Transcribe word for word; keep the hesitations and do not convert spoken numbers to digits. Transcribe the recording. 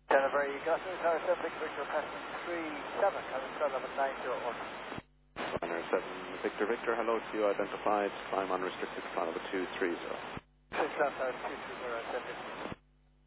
Delivery, Gosling Tower seven, Victor Victor, passing three seven, coming twelve eleven nine zero one. Runner seven, Victor Victor, hello to you, identified, climb unrestricted, climb over two three zero. Six left, two three zero, seven.